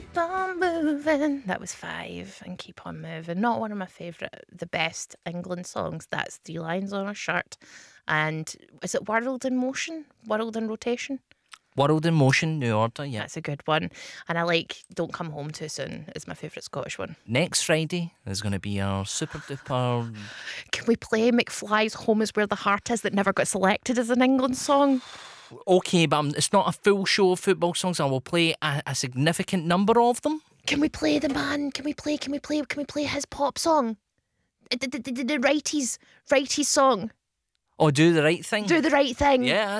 Keep on moving. That was 5, and Keep on Moving. Not one of my favourite, the best England songs. That's 3 lines on a shirt. And is it World in Motion? World in Rotation? World in Motion, New Order, yeah. That's a good one. And I like Don't Come Home Too Soon is my favourite Scottish one. Next Friday is going to be our super duper. Can we play McFly's Home is Where the Heart Is that never got selected as an England song? Okay, but it's not a full show of football songs. I will play a significant number of them. Can we play the man? Can we play his pop song? The righties song. Oh, Do the Right Thing. Do the Right Thing. Yeah,